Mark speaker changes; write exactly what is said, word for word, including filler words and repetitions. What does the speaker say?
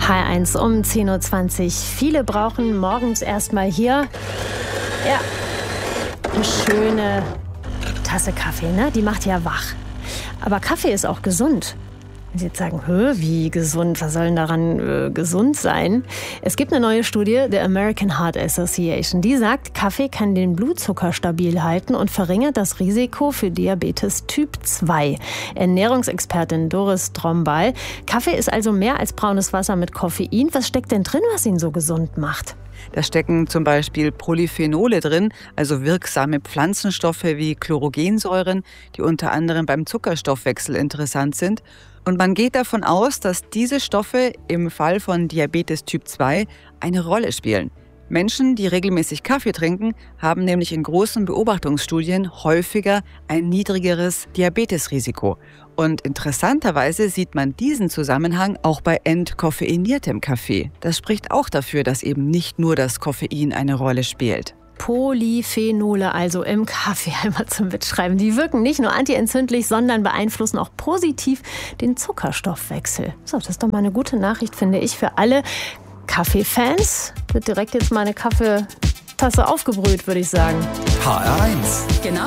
Speaker 1: H eins um zehn Uhr zwanzig. Viele brauchen morgens erstmal hier ja, eine schöne Tasse Kaffee, ne? Die macht ja wach. Aber Kaffee ist auch gesund. Wenn Sie jetzt sagen, Hö, wie gesund, was soll denn daran äh, gesund sein? Es gibt eine neue Studie der American Heart Association, die sagt, Kaffee kann den Blutzucker stabil halten und verringert das Risiko für Diabetes Typ zwei. Ernährungsexpertin Doris Trombal. Kaffee ist also mehr als braunes Wasser mit Koffein. Was steckt denn drin, was ihn so gesund macht?
Speaker 2: Da stecken zum Beispiel Polyphenole drin, also wirksame Pflanzenstoffe wie Chlorogensäuren, die unter anderem beim Zuckerstoffwechsel interessant sind. Und man geht davon aus, dass diese Stoffe im Fall von Diabetes Typ zwei eine Rolle spielen. Menschen, die regelmäßig Kaffee trinken, haben nämlich in großen Beobachtungsstudien häufiger ein niedrigeres Diabetesrisiko. Und interessanterweise sieht man diesen Zusammenhang auch bei entkoffeiniertem Kaffee. Das spricht auch dafür, dass eben nicht nur das Koffein eine Rolle spielt.
Speaker 1: Polyphenole also im Kaffee einmal zum Mitschreiben. Die wirken nicht nur antientzündlich, sondern beeinflussen auch positiv den Zuckerstoffwechsel. So, das ist doch mal eine gute Nachricht, finde ich, für alle Kaffeefans. Wird direkt jetzt mal eine Kaffeetasse aufgebrüht, würde ich sagen.
Speaker 3: H R eins.
Speaker 1: Genau.